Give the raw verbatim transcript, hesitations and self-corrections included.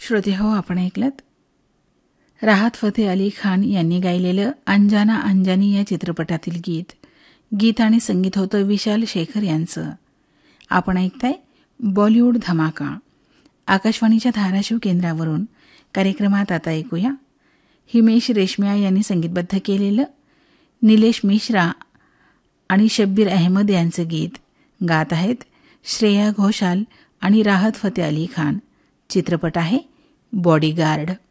श्रोते हो, आपण ऐकलत राहत फतेह अली खान यांनी गायलेलं अंजाना अंजानी या चित्रपटातील गीत. गीत आणि संगीत होतं विशाल शेखर यांचं. आपण ऐकताय बॉलिवूड धमाका आकाशवाणीच्या धाराशिव केंद्रावरून. कार्यक्रमात आता ऐकूया हिमेश रेशमिया यांनी संगीतबद्ध केलेलं निलेश मिश्रा आणि शब्बीर अहमद यांचं गीत. गात आहेत श्रेया घोषाल आणि राहत फतेह अली खान. चित्रपट आहे बॉडीगार्ड.